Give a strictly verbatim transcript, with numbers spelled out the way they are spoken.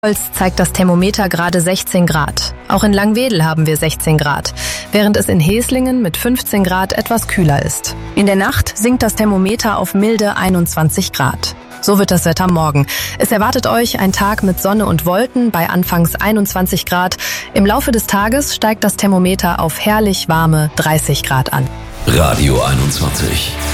Holz zeigt das Thermometer gerade sechzehn Grad. Auch in Langwedel haben wir sechzehn Grad, während es in Heslingen mit fünfzehn Grad etwas kühler ist. In der Nacht sinkt das Thermometer auf milde einundzwanzig Grad. So wird das Wetter morgen. Es erwartet euch ein Tag mit Sonne und Wolken bei anfangs einundzwanzig Grad. Im Laufe des Tages steigt das Thermometer auf herrlich warme dreißig Grad an. Radio einundzwanzig.